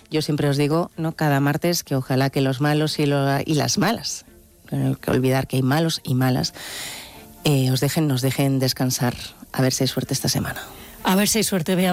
yo siempre os digo, ¿no?, cada martes, que ojalá que los malos y las malas, no hay que olvidar que hay malos y malas, nos dejen descansar. A ver si hay suerte esta semana. A ver si hay suerte, Bea.